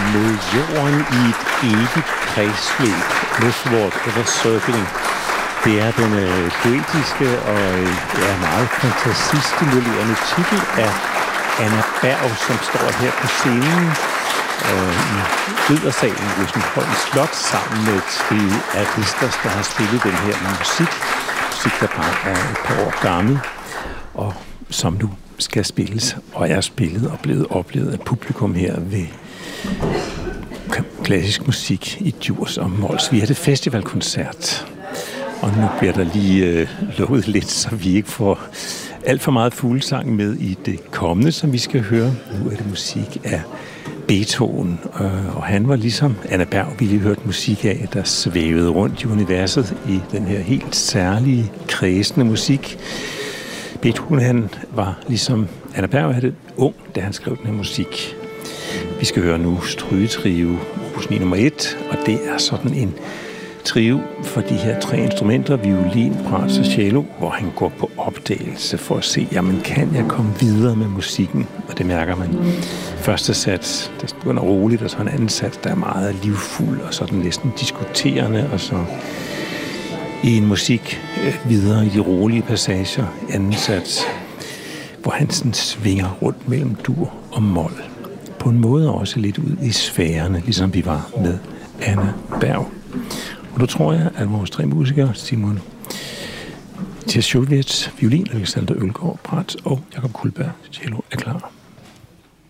mod jorden i et evigt kredsløb. Northward Ever Circling. Det er den poetiske og meget fantasistimulerende titel af Anna Berg, som står her på scenen i Riddersalen i Rosenholm Slot sammen med et trio artister, der har spillet den her musik, der bare er et par år gammel, og som nu skal spilles, og er spillet og blevet oplevet af publikum her ved klassisk musik i Djurs og Mols. Vi har det festivalkoncert, og nu bliver der lige lukket lidt, så vi ikke får alt for meget fuglesang med i det kommende, som vi skal høre. Nu er det musik af Beethoven, og han var ligesom Anna Berg, vi lige hørt musik af, der svævede rundt i universet i den her helt særlige, kredsende musik. Beethoven, han var ligesom Anna Berg, han ung, da han skrev den her musik. Vi skal høre nu Strygetrio, opus 9 nummer 1, og det er sådan en trio for de her tre instrumenter, violin, bras og cello, hvor han går på opdagelse for at se, jamen kan jeg komme videre med musikken? Og det mærker man. Første sats, der begynder roligt, og så en anden sats, der er meget livfuld, og sådan næsten diskuterende, og så i en musik videre i de rolige passager, anden sats, hvor han sådan svinger rundt mellem dur og mol. På en måde også lidt ud i sfærerne, ligesom vi var med Anna Berg. Og nu tror jeg, at vores tre musikere, Simon Tjasjovets, violin, Alexander Ølgaard, brat og Jakob Kullberg, cello, er klar.